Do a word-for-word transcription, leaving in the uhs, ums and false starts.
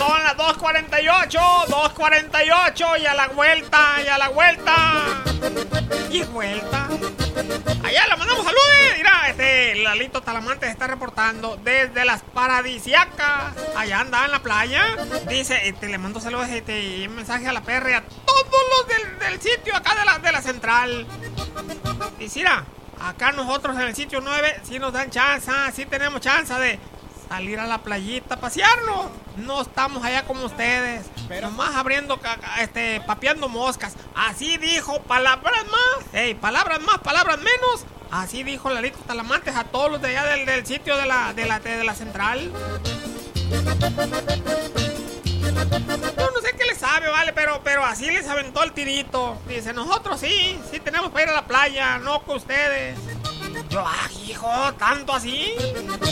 Son las dos cuarenta y ocho, dos cuarenta y ocho y a la vuelta, y a la vuelta. Y vuelta. Allá le mandamos saludos. Mira, este Lalito Talamante se está reportando desde las paradisiacas. Allá anda en la playa. Dice, este, le mando saludos, este, un mensaje a la perra y a todos los del, del sitio acá de la, de la central. Dice, mira, acá nosotros en el sitio nueve sí nos dan chance, sí tenemos chance de salir a la playita a pasearnos. No estamos allá como ustedes, pero más abriendo, este, papeando moscas. Así dijo, palabras más, hey, palabras más, palabras menos. Así dijo Lalito Talamantes a todos los de allá del, del sitio de la, de la, de la central. Yo no sé qué le sabe, vale, pero, pero así les aventó el tirito. Dice, nosotros sí, sí tenemos para ir a la playa, no con ustedes. Yo, ah, hijo, ¿tanto así?